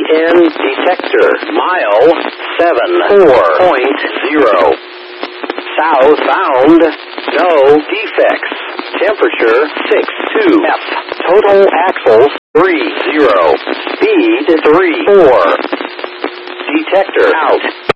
10 detector. Mile 74.0. Southbound, no defects. Temperature 62 F. Total axles 30. Speed 34. Detector out.